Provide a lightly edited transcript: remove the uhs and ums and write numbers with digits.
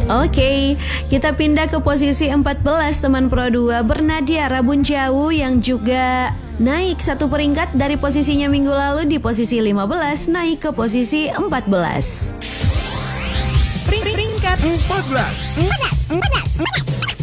Oke, kita pindah ke posisi 14 teman Pro 2 Bernadia Rabun Jauh yang juga naik satu peringkat dari posisinya minggu lalu di posisi 15 naik ke posisi 14. Peringkat 14.